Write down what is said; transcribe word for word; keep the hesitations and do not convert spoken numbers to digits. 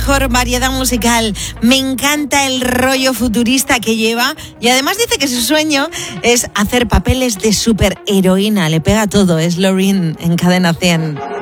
Mejor variedad musical. Me encanta el rollo futurista que lleva y además dice que su sueño es hacer papeles de superheroína. Le pega todo. Es Loreen en Cadena cien.